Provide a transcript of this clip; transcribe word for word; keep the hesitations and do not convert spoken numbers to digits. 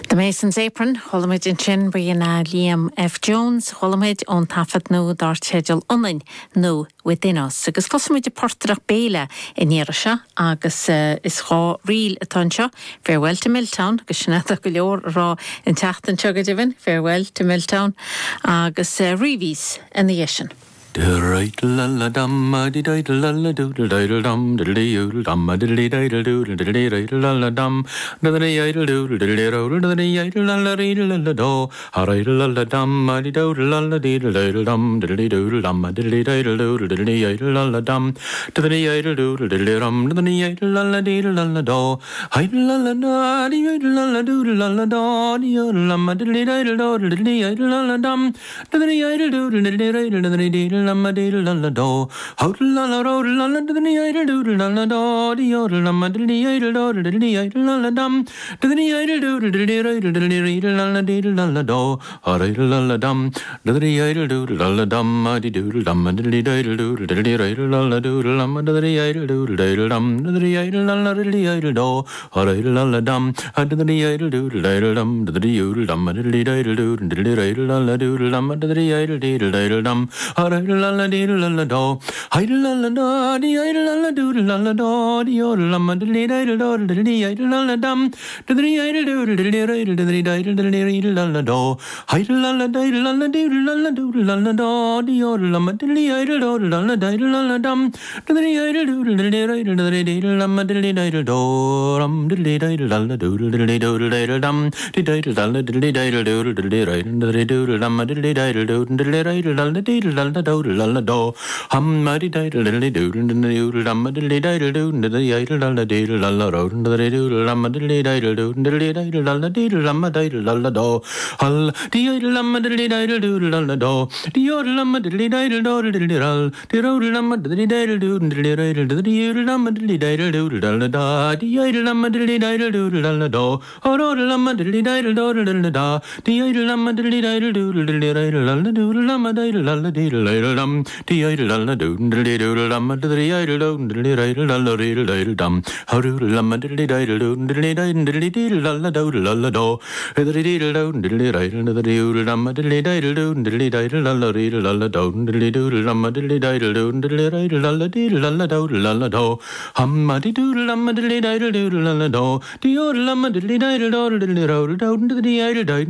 The Mason's Apron, Hollamid in Chin, Brianna Liam F. Jones, Hollamid on Taffet no Dart Schedule Online, no within us. Agus Cosmid de Portrach Bela in Yerisha, Agus uh, is Raw Real Atansha, farewell to Milltown, Gashanata Gulor, Raw in Tachtan Chugadivin, farewell to Milltown, Agus uh, Reeves in the Yeshan. Right la la dum di di la la doodle diddle dum diddly doodle dum diddly diddle doodle diddly diddle la la dum diddly idle doodle diddly roodle diddly idle la la diddle la la do hariddle la la dum di doodle la la diddle diddle dum diddly doodle dum diddly diddle doodle diddly idle la la dum diddly idle doodle diddly rum diddly idle la la diddle la la do idle la la da di idle la la doodle la la do di idle la diddly diddle doodle diddly idle la la dum diddly idle doodle diddly idle diddly diddle Lama diddle la la do, hodle la la road la la diddly idle doodle la la do, the yodel lama diddly idle doodle diddly idle la la dum, diddly idle doodle diddly idle diddly idle la la diddle la la do, hariddle la la dum, diddly idle doodle la la dum, di doodle dum, diddly idle doodle diddly idle la la doodle lama diddly idle doodle diddle dum, diddly idle la la diddly idle do, hariddle la la dum, diddly idle doodle diddle dum, diddly doodle dum, diddly idle doodle diddly idle la la doodle lama diddly idle diddle diddle dum, hariddle la la diddle la la do, idle la la do, the idle la la doodle la la do, the yodel la ma diddly idle doodle diddly idle la la dum, diddly idle doodle diddly idle diddly idle diddly idle la la do, idle la la diddle la la doodle la la doodle la la do, the yodel la ma diddly idle doodle la la diddle la la dum, diddly idle doodle diddly idle diddly idle la ma diddly idle do, rum diddly idle la la doodle diddly doodle idle dum, diddly la la diddly idle doodle diddly idle diddly doodle la ma diddly idle doodle diddly idle la la diddle la la doodle la la do, hum mighty diddle diddly doodle diddly doodle dum diddly diddle doodle diddly idle la la diddle la la road diddly doodle la ma diddly diddle doodle diddly diddle la la diddle la ma diddle la la do, hul di idle la ma diddly diddle doodle la la do, di yodel la ma diddly diddle doodle diddly roll, di roll la ma diddly diddle doodle diddly diddle diddly yodel la ma diddly diddle doodle la la da, di idle la ma diddly diddle doodle la la do, hurl la ma diddly diddle doodle la da, di idle la ma diddly diddle doodle diddly diddle la la doodle la ma diddle la la diddle la dum, di idle la la doodle diddly doodle la ma diddly idle doodle diddly diddle la la diddle diddle dum, hurl la ma diddly diddle doodle diddly diddle diddly diddle la la doodle la la do, diddly diddle doodle diddly diddle diddly doodle la ma diddly diddle doodle diddly diddle la la diddle la la doodle diddly doodle la ma diddly diddle doodle diddly diddle la la diddle la la doodle la la do, hum ma di doodle la ma diddly diddle doodle la la do, di yodel la ma diddly diddle doodle diddly roll doodle diddly idle